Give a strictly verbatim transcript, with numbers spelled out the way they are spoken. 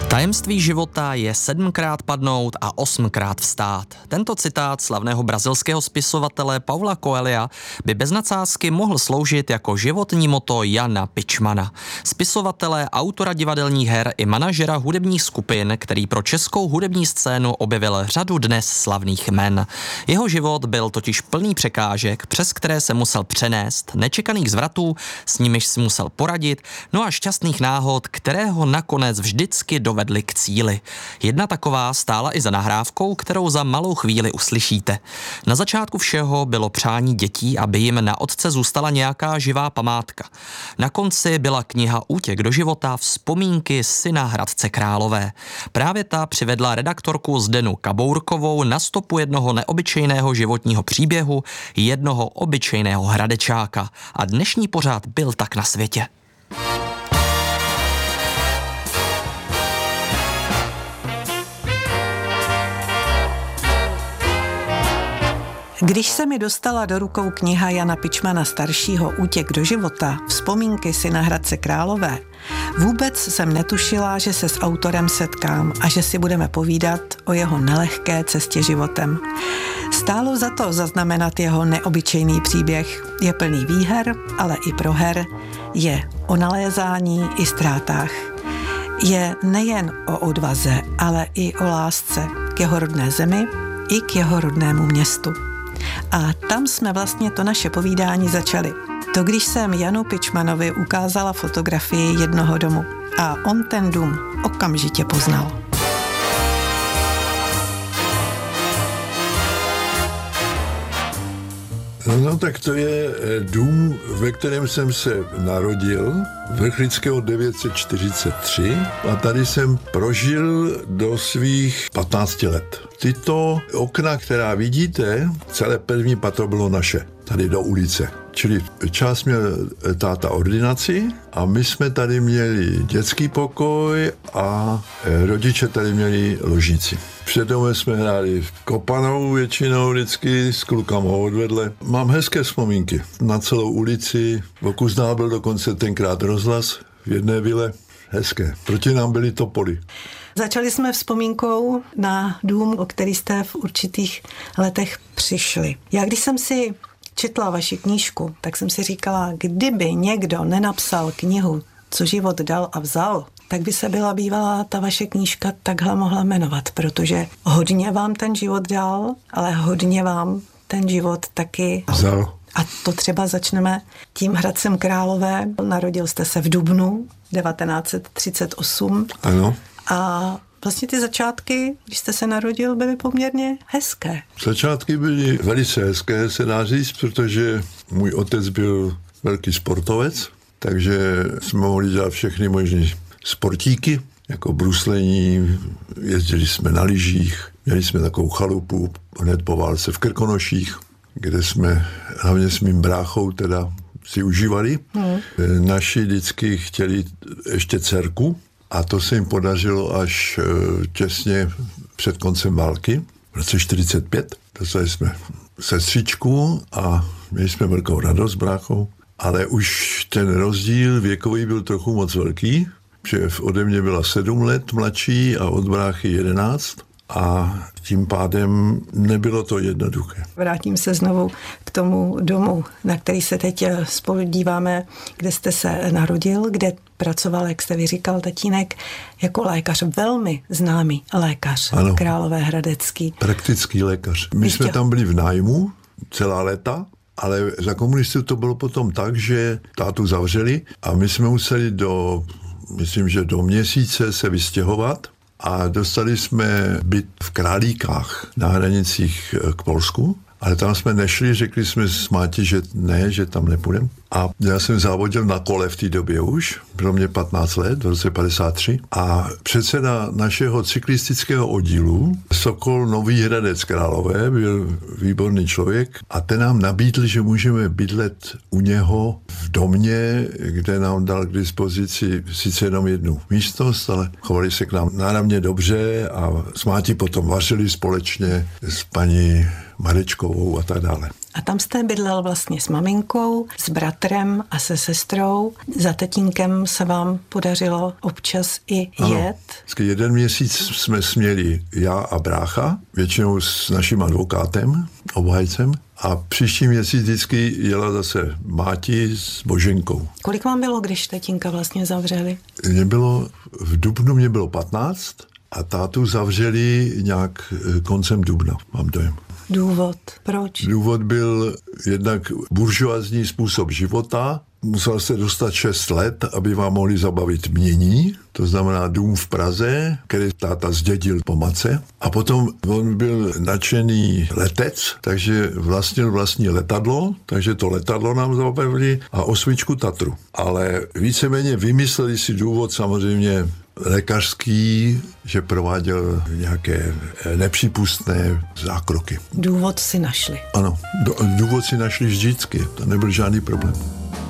Tajemství života je sedmkrát padnout a osmkrát vstát. Tento citát slavného brazilského spisovatele Paula Coelha by bez nadsázky mohl sloužit jako životní motto Jana Pičmana, spisovatele, autora divadelních her i manažera hudebních skupin, který pro českou hudební scénu objevil řadu dnes slavných jmen. Jeho život byl totiž plný překážek, přes které se musel přenést, nečekaných zvratů, s nimiž si musel poradit, no a šťastných náhod, které ho nakonec vždycky dovedly k cíli. Jedna taková stála i za nahrávkou, kterou za malou chvíli uslyšíte. Na začátku všeho bylo přání dětí, aby jim na otce zůstala nějaká živá památka. Na konci byla kniha Útěk do života, vzpomínky syna Hradce Králové. Právě ta přivedla redaktorku Zdenu Kabourkovou na stopu jednoho neobyčejného životního příběhu, jednoho obyčejného hradečáka. A dnešní pořad byl tak na světě. Když se mi dostala do rukou kniha Jana Pičmana staršího Útěk do života, vzpomínky syna Hradce Králové, vůbec jsem netušila, že se s autorem setkám a že si budeme povídat o jeho nelehké cestě životem. Stálo za to zaznamenat jeho neobyčejný příběh. Je plný výher, ale i proher. Je o nalézání i ztrátách. Je nejen o odvaze, ale i o lásce k jeho rodné zemi i k jeho rodnému městu. A tam jsme vlastně to naše povídání začali. To, když jsem Janu Pičmanovi ukázala fotografii jednoho domu a on ten dům okamžitě poznal. No tak to je dům, ve kterém jsem se narodil, Vrchlického devět set čtyřicet tři, a tady jsem prožil do svých patnácti let. Tyto okna, která vidíte, celé první patro bylo naše, tady do ulice. Čili čas měl táta ordinaci a my jsme tady měli dětský pokoj a rodiče tady měli ložnici. Před domem jsme hráli kopanou většinou vždycky s klukama odvedle. Mám hezké vzpomínky na celou ulici. Vokuzná byl dokonce tenkrát rozhlas v jedné vile. Hezké. Proti nám byly topoly. Začali jsme vzpomínkou na dům, o který jste v určitých letech přišli. Já když jsem si četla vaši knížku, tak jsem si říkala, kdyby někdo nenapsal knihu, co život dal a vzal, tak by se byla bývala ta vaše knížka takhle mohla jmenovat, protože hodně vám ten život dal, ale hodně vám ten život taky vzal. A to třeba začneme tím Hradcem Králové. Narodil jste se v dubnu devatenáct set třicet osm. Ano. A vlastně ty začátky, když jste se narodil, byly poměrně hezké. Začátky byly velice hezké, se dá říct, protože můj otec byl velký sportovec, takže jsme mohli dělat všechny možné sportíky, jako bruslení, jezdili jsme na lyžích, měli jsme takovou chalupu hned po válce v Krkonoších, kde jsme hlavně s mým bráchou teda si užívali. Hmm. Naši vždycky chtěli ještě dcerku a to se jim podařilo až těsně před koncem války, v roce čtyřicet pět. Dostali jsme sestřičku a měli jsme velkou radost s bráchou, ale už ten rozdíl věkový byl trochu moc velký, že ode mě byla sedm let mladší a od bráchy jedenáct a tím pádem nebylo to jednoduché. Vrátím se znovu k tomu domu, na který se teď spolu díváme, kde jste se narodil, kde pracoval, jak jste vyříkal, tatínek, jako lékař, velmi známý lékař, ano. Královéhradecký. Praktický lékař. My jsme tam byli v nájmu celá léta, ale za komunistů to bylo potom tak, že tátu zavřeli a my jsme museli do, myslím, že do měsíce se vystěhovat a dostali jsme byt v Králíkách na hranicích k Polsku, ale tam jsme nešli, řekli jsme s máti, že ne, že tam nepůjdeme. A já jsem závodil na kole v té době už, bylo mě patnáct let, v roce padesát tři, a předseda našeho cyklistického oddílu, Sokol Nový Hradec Králové, byl výborný člověk a ten nám nabídl, že můžeme bydlet u něho v domě, kde nám dal k dispozici sice jenom jednu místnost, ale chovali se k nám náramně dobře a s máti potom vařili společně s paní Marečkovou a tak dále. A tam jste bydlel vlastně s maminkou, s bratrem a se sestrou. Za tatínkem se vám podařilo občas i jet. Ano, jeden měsíc jsme směli já a brácha, většinou s naším advokátem, obhájcem. A příští měsíc vždycky jela zase Máti s Boženkou. Kolik vám bylo, když tatínka vlastně zavřeli? Mě bylo, v dubnu mě bylo patnáct a tátu zavřeli nějak koncem dubna, mám dojem. Důvod? Proč? Důvod byl jednak buržoazní způsob života. Musel se dostat šest let, aby vám mohli zabavit mění, to znamená dům v Praze, který táta zdědil po matce. A potom on byl nadšený letec, takže vlastnil vlastní letadlo, takže to letadlo nám zabavili a osmičku Tatru. Ale víceméně vymysleli si důvod samozřejmě lékařský, že prováděl nějaké nepřípustné zákroky. Důvod si našli. Ano, důvod si našli vždycky, to nebyl žádný problém.